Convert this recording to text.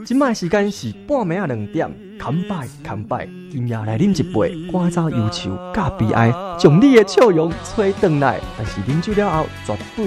今麦时间是半暝2点，乾拜，今夜来啉一杯，赶走忧愁甲悲哀，将你的笑容吹转来。但是啉酒了后，绝对